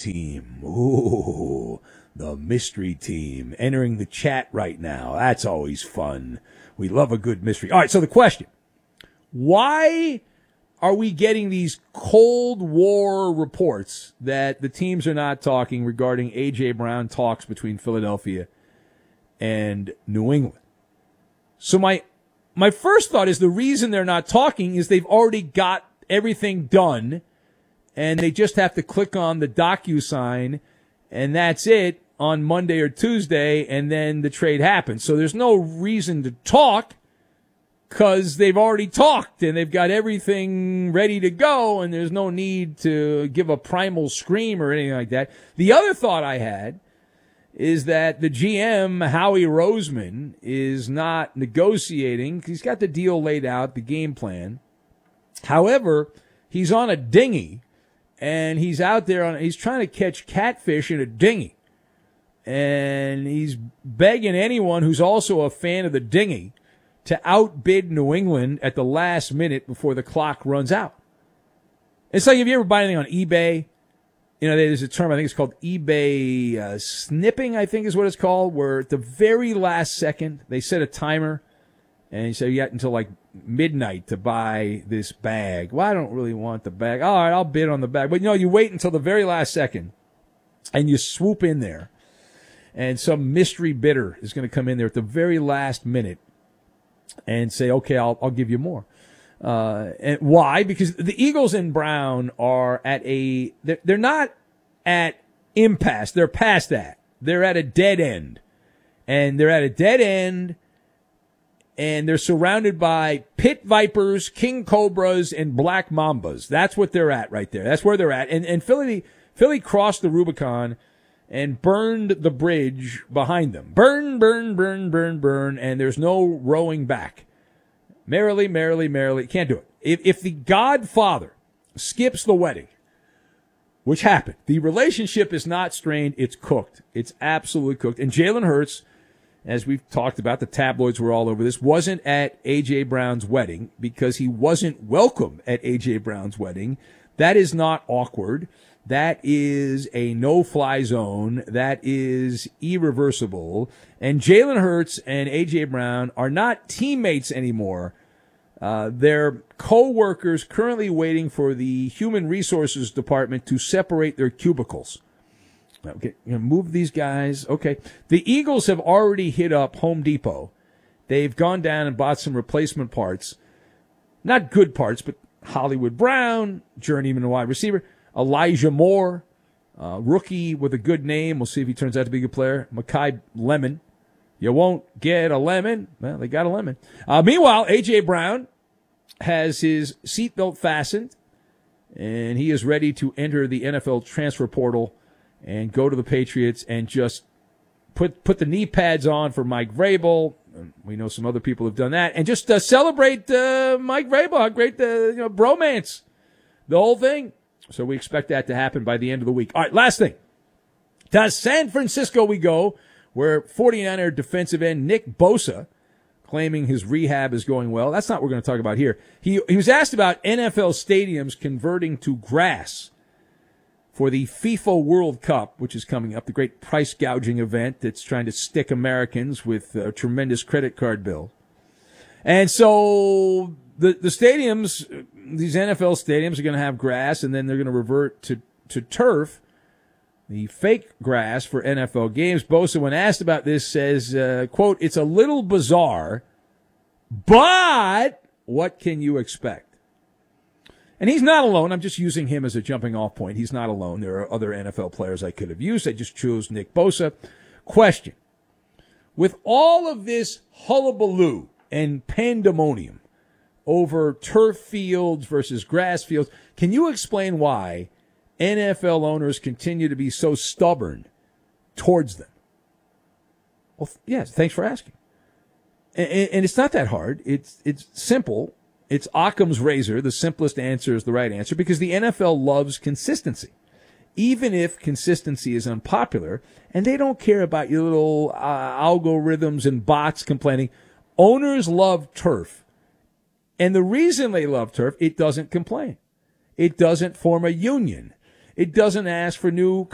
team. Ooh, the mystery team entering the chat right now. That's always fun. We love a good mystery. All right, so the question. Why are we getting these Cold War reports that the teams are not talking regarding A.J. Brown talks between Philadelphia and New England? So my first thought is the reason they're not talking is they've already got everything done, and they just have to click on the DocuSign, and that's it on Monday or Tuesday, and then the trade happens. So there's no reason to talk because they've already talked, and they've got everything ready to go, and there's no need to give a primal scream or anything like that. The other thought I had is that the GM, Howie Roseman, is not negotiating. He's got the deal laid out, the game plan. However, he's on a dinghy, and he's out there he's trying to catch catfish in a dinghy. And he's begging anyone who's also a fan of the dinghy to outbid New England at the last minute before the clock runs out. It's like if you ever buy anything on eBay, you know, there's a term, I think it's called eBay snipping, I think is what it's called, where at the very last second, they set a timer, and you say you got until like midnight to buy this bag. Well, I don't really want the bag. All right, I'll bid on the bag. But, you know, you wait until the very last second, and you swoop in there, and some mystery bidder is going to come in there at the very last minute and say, okay, I'll give you more. And why? Because the Eagles and Brown are they're not at impasse. They're past that. They're at a dead end. And they're at a dead end, and they're surrounded by pit vipers, king cobras, and black mambas. That's what they're at right there. That's where they're at. And Philly crossed the Rubicon and burned the bridge behind them. Burn, burn, burn, burn, burn, and there's no rowing back. Merrily, merrily, merrily. Can't do it. If the Godfather skips the wedding, which happened, the relationship is not strained. It's cooked. It's absolutely cooked. And Jalen Hurts, as we've talked about, the tabloids were all over this, wasn't at A.J. Brown's wedding because he wasn't welcome at A.J. Brown's wedding. That is not awkward. That is a no-fly zone. That is irreversible. And Jalen Hurts and A.J. Brown are not teammates anymore. They're co-workers currently waiting for the Human Resources Department to separate their cubicles. Okay, move these guys. Okay. The Eagles have already hit up Home Depot. They've gone down and bought some replacement parts. Not good parts, but Hollywood Brown, journeyman wide receiver. Elijah Moore, rookie with a good name. We'll see if he turns out to be a good player. Mekhi Lemon. You won't get a lemon. Well, they got a lemon. Meanwhile, A.J. Brown has his seatbelt fastened, and he is ready to enter the NFL transfer portal and go to the Patriots and just put the knee pads on for Mike Vrabel. We know some other people have done that. And just celebrate Mike Vrabel. How great the bromance, the whole thing. So we expect that to happen by the end of the week. All right, last thing. To San Francisco we go, where 49er defensive end Nick Bosa, claiming his rehab is going well. That's not what we're going to talk about here. He was asked about NFL stadiums converting to grass for the FIFA World Cup, which is coming up, the great price gouging event that's trying to stick Americans with a tremendous credit card bill. And so the stadiums, these NFL stadiums are going to have grass, and then they're going to revert to turf, the fake grass for NFL games. Bosa, when asked about this, says, quote, "It's a little bizarre, but what can you expect?" And he's not alone. I'm just using him as a jumping off point. He's not alone. There are other NFL players I could have used. I just chose Nick Bosa. Question. With all of this hullabaloo and pandemonium over turf fields versus grass fields, can you explain why NFL owners continue to be so stubborn towards them? Well, yes, thanks for asking. And it's not that hard. It's simple. It's Occam's razor. The simplest answer is the right answer because the NFL loves consistency. Even if consistency is unpopular, and they don't care about your little algorithms and bots complaining. Owners love turf. And the reason they love turf, it doesn't complain. It doesn't form a union. It doesn't ask for new